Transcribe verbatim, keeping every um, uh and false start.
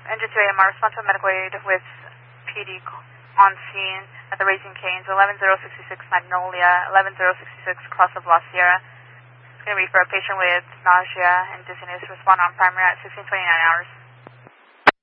Engine two A M R, respond to a medical aid with P D on scene at the Raising Cane's, eleven zero six six Magnolia, eleven zero six six Cross of La Sierra. It's going to be for a patient with nausea and dizziness. Respond on primary at sixteen twenty-nine hours.